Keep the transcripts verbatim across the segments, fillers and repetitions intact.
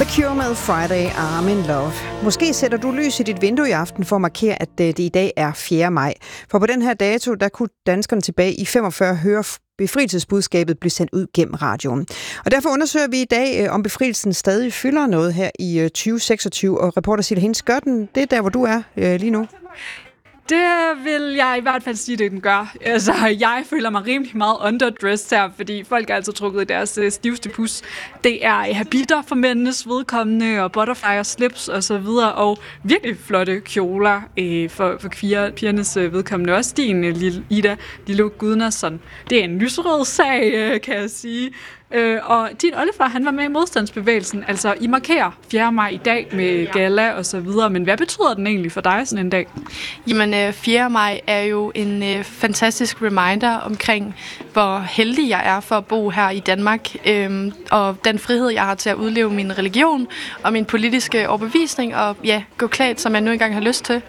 The Cure med Friday, I'm in Love. Måske sætter du lys i dit vindue i aften for at markere, at det i dag er fjerde maj. For på den her dato, der kunne danskerne tilbage i femogfyrre høre befrielsesbudskabet blive sendt ud gennem radioen. Og derfor undersøger vi i dag, om befrielsen stadig fylder noget her i tyve seksogtyve. Og reporter Sille Hinds, gør den det der, hvor du er lige nu? Det vil jeg i hvert fald sige, det den gør. Altså, jeg føler mig rimelig meget underdressed her, fordi folk er altså trukket i deres øh, stivste pus. Det er habitter for mændenes vedkommende, og butterfly og slips og så videre, og virkelig flotte kjoler øh, for, for kvier, pigernes øh, vedkommende. Også din, øh, lille Ida Lille Gudnason. Det er en lyserød sag, øh, kan jeg sige. Øh, og din oldefar, han var med i modstandsbevægelsen. Altså, I markerer fjerde maj i dag med gala og så videre, men hvad betyder den egentlig for dig sådan en dag? Jamen, fjerde maj er jo en øh, fantastisk reminder omkring, hvor heldig jeg er for at bo her i Danmark, øh, og den frihed, jeg har til at udleve min religion og min politiske overbevisning, og ja, gå klædt, som jeg nu engang har lyst til.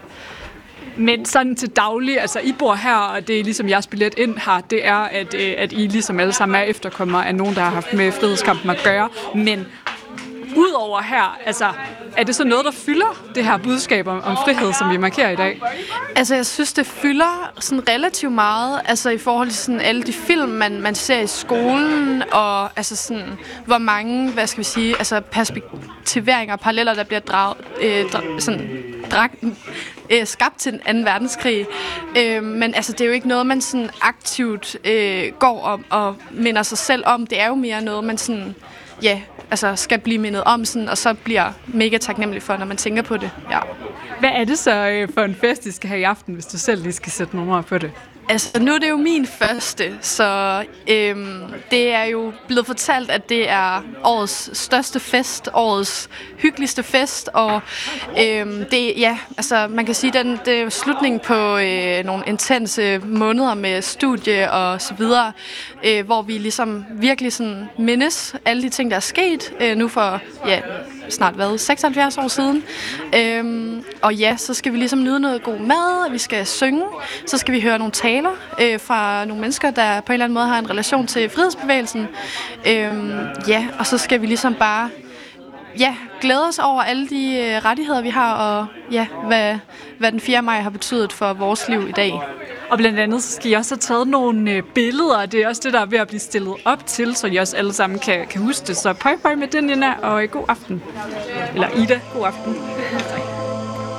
Men sådan til daglig, altså I bor her, og det er ligesom jeres billet ind her, det er, at, at I ligesom alle sammen er efterkommere af nogen, der har haft med frihedskampen at gøre. Men udover her, altså, er det så noget, der fylder det her budskab om, om frihed, som vi markerer i dag? Altså, jeg synes, det fylder sådan relativt meget, altså i forhold til sådan alle de film, man, man ser i skolen, og altså sådan, hvor mange, hvad skal vi sige, altså perspektiveringer og paralleller, der bliver draget, øh, dra, sådan, drag, øh, skabt til den anden verdenskrig. Øh, men altså, det er jo ikke noget, man sådan aktivt øh, går om og minder sig selv om. Det er jo mere noget, man sådan, ja, altså skal blive mindet om, sådan, og så bliver mega taknemmelig for, når man tænker på det. Ja. Hvad er det så for en fest, I skal have i aften, hvis du selv lige skal sætte nogle ord på det? Altså, nu er det jo min første, så øhm, det er jo blevet fortalt, at det er årets største fest, årets hyggeligste fest, og øhm, det, ja, altså, man kan sige, den, det er jo slutningen på øh, nogle intense måneder med studie og så videre, øh, hvor vi ligesom virkelig sådan mindes alle de ting, der er sket øh, nu for, ja, snart hvad, seksoghalvfjerds år siden. Øhm, og ja, så skal vi ligesom nyde noget god mad, vi skal synge, så skal vi høre nogle taler øh, fra nogle mennesker, der på en eller anden måde har en relation til frihedsbevægelsen. Øhm, ja, og så skal vi ligesom bare ja, glæde os over alle de øh, rettigheder, vi har, og ja, hvad, hvad den fjerde maj har betydet for vores liv i dag. Og blandt andet så skal I også have taget nogle øh, billeder, og det er også det, der er ved at blive stillet op til, så I også alle sammen kan, kan huske det. Så pøj pøj med den, Nina, og god aften. Eller Ida, god aften.